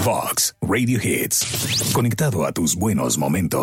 Vox Radio Hits. Conectado a tus buenos momentos.